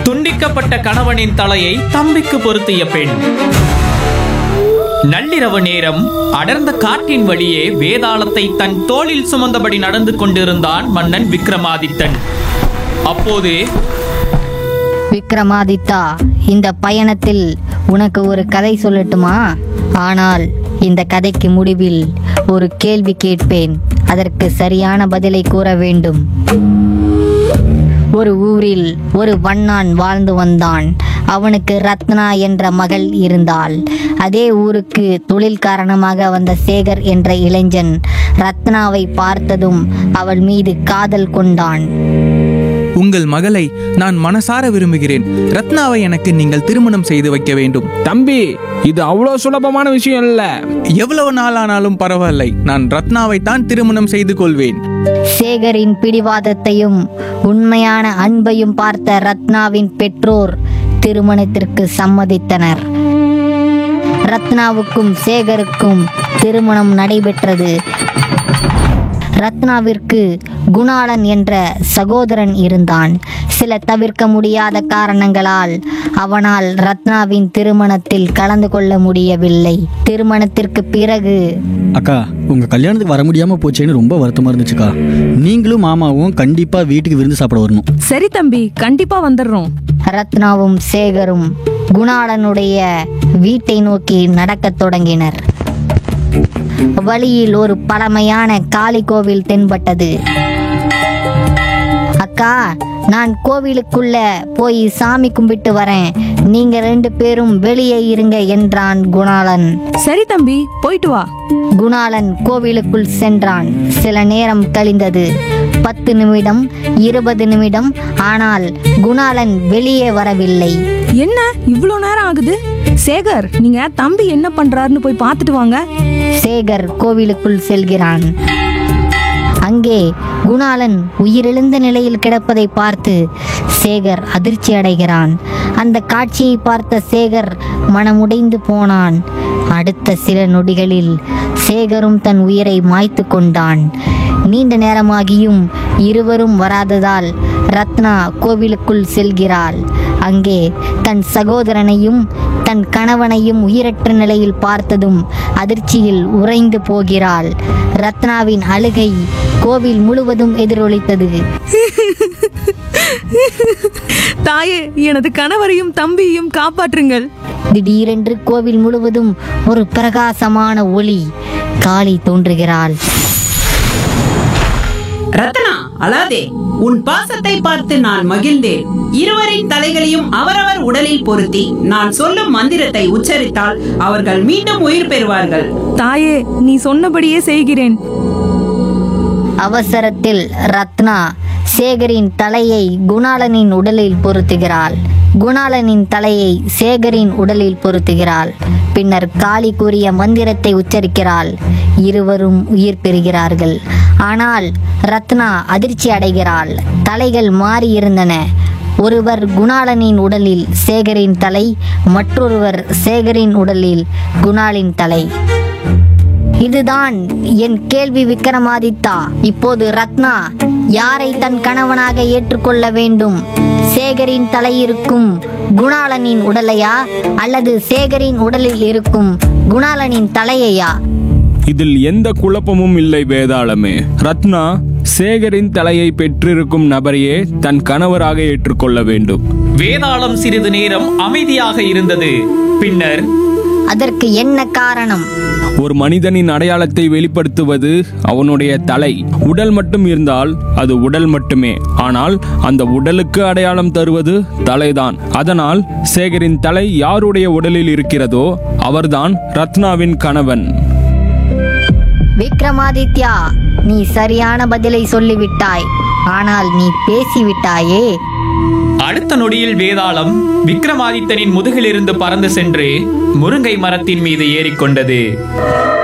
துண்டிக்கப்பட்ட கணவனின் தலையை தம்பிக்கு பொருத்திய பெண். நள்ளிரவு நேரம் அடர்ந்த காட்டின் வழியே வேதாளத்தை தன் தோளில் சுமந்தபடி நடந்து கொண்டிருந்தான் மன்னன் விக்ரமாதித்தன். அப்போது, விக்ரமாதித்தா, இந்த பயணத்தில் உனக்கு ஒரு கதை சொல்லட்டுமா? ஆனால் இந்த கதைக்கு முடிவில் ஒரு கேள்வி கேட்பேன். அதற்கு சரியான பதிலை கூற வேண்டும். ஒரு ஊரில் ஒரு வண்ணான் வாழ்ந்து வந்தான். அவனுக்கு ரத்னா என்ற மகள் இருந்தாள். அதே ஊருக்கு தொழில் காரணமாக வந்த சேகர் என்ற இளைஞன் ரத்னாவை பார்த்ததும் அவள் மீது காதல் கொண்டான். உங்கள் மகளை நான் மனசார விரும்புகிறேன். ரத்னாவை எனக்கு நீங்கள் திருமணம் செய்து வைக்க வேண்டும். தம்பி, இது அவ்வளோ சுலபமான விஷயம் இல்ல. எவ்வளவு நாளானாலும் பரவாயில்லை, நான் ரத்னாவை தான் திருமணம் செய்து கொள்வேன். சேகரின் பிடிவாதத்தையும் உண்மையான அன்பையும் பார்த்த ரத்னாவின் பெற்றோர் திருமணத்திற்கு சம்மதித்தனர். ரத்னாவுக்கும் சேகருக்கும் திருமணம் நடைபெற்றது. ரத்னாவிற்கு குணாளன் என்ற சகோதரன் இருந்தான். சில தவிர்க்க முடியாத காரணங்களால் அவனால் ரத்னாவின் திருமணத்தில் கலந்து கொள்ள முடியவில்லை. திருமணத்திற்கு பிறகு, அக்கா, உங்க கல்யாணத்துக்கு வர முடியாம போச்சேன்னு ரொம்ப வருத்தமா இருந்துச்சுக்கா. நீங்களும் மாமாவும் கண்டிப்பா வீட்டுக்கு விருந்து சாப்பிட வரணும். சரி தம்பி, கண்டிப்பா வந்துடுறோம். ரத்னாவும் சேகரும் குணாளனுடைய வீட்டை நோக்கி நடக்கத் தொடங்கினர். வழியில் ஒரு பழமையான காளி கோவில் தென்பட்டது. அக்கா, நான் கோவிலுக்குள்ள போய் சாமி கும்பிட்டு வரேன், நீங்க 2 பேரும் வெளியே இருங்க என்றான் குணாளன். சரி தம்பி, போயிட்டு வா. குணாளன் கோவிலுக்குள் சென்றான். சில நேரம் கழிந்தது. 10 நிமிடம், 20 நிமிடம். ஆனால் குணாளன் வெளியே வரவில்லை. என்ன இவ்வளோ நேரம் ஆகுது? சேகர், நீங்க தம்பி என்ன பண்றாருன்னு போய் பார்த்துட்டு வாங்க. சேகர் கோவிலுக்குள் செல்கிறான். அங்கே குணாளன் உயிரிழந்த நிலையில் கிடப்பதை பார்த்து சேகர் அதிர்ச்சி அடைகிறான். அந்த காட்சியை பார்த்த சேகர் மனமுடைந்து போனான். அடுத்த சில நொடிகளில் சேகரும் தன் உயிரை மாய்த்து கொண்டான். நீண்ட நேரமாகியும் இருவரும் வராததால் ரத்னா கோவிலுக்குள் செல்கிறாள். அங்கே தன் சகோதரனையும் தன் கணவனையும் உயிரற்ற நிலையில் பார்த்ததும் அதிர்ச்சியில் உறைந்து போகிறாள். ரத்னாவின் அழுகை கோவில் முழுவதும் எதிரொலித்தது. தாயே, எனது கணவரையும் தம்பியையும் காப்பாற்றுங்கள். திடீரென்று கோவில் முழுவதும் ஒரு பிரகாசமான ஒளி. காளி தோன்றுகிறாள். ரத்னா, அழாதே. உன் பாசத்தை பார்த்து நான் மகிழ்ந்தேன். இருவரின் தலைகளையும் அவரவர் உடலில் பொருத்தி நான் சொல்லும் மந்திரத்தை உச்சரித்தால் அவர்கள் மீண்டும் உயிர் பெறுவார்கள். தாயே, நீ சொன்னபடியே செய்கிறேன். அவசரத்தில் ரத்னா சேகரின் தலையை குணாளனின் உடலில் பொருத்துகிறாள். குணாளனின் தலையை சேகரின் உடலில் பொருத்துகிறாள். பின்னர் காளி கூறிய மந்திரத்தை உச்சரிக்கிறாள். இருவரும் உயிர் பெறுகிறார்கள். ஆனால் ரத்னா அதிர்ச்சி அடைகிறாள். தலைகள் மாறி இருந்தன. ஒருவர் குணாளனின் உடலில் சேகரின் தலை, மற்றொருவர் சேகரின் உடலில் குணாளின் தலை. இதுதான் என் கேள்வி விக்ரமாதித்தா. இப்போது ரத்னா யாரை தன் கணவனாக ஏற்றுக்கொள்ள வேண்டும்? சேகரின் தலை இருக்கும் குணாளனின் உடலையா, அல்லது சேகரின் உடலில் இருக்கும் குணாளனின் தலையையா? இதில் எந்த குழப்பமும் இல்லை வேதாளமே. ரத்னா சேகரின் தலையை பெற்றிருக்கும் நபரையே தன் கணவராக ஏற்றுக்கொள்ள வேண்டும். வேதாளம் சிறிது நேரம் அமைதியாக இருந்தது. பின்னர், அதற்கு என்ன காரணம்? ஒரு மனிதனின் அடையாளத்தை வெளிப்படுத்துவது அவனுடைய தலை. உடல் மட்டும் இருந்தால் அது உடல் மட்டுமே. ஆனால் அந்த உடலுக்கு அடையாளம் தருவது தலைதான். அதனால் சேகரின் தலை யாருடைய உடலில் இருக்கிறதோ அவர்தான் ரத்னாவின் கணவன். விக்ரமாதித்யா, நீ சரியான பதிலை சொல்லிவிட்டாய். ஆனால் நீ பேசிவிட்டாயே. அடுத்த நொடியில் வேதாளம் விக்ரமாதித்தனின் முதுகிலிருந்து பறந்து சென்று முருங்கை மரத்தின் மீது ஏறிக்கொண்டது.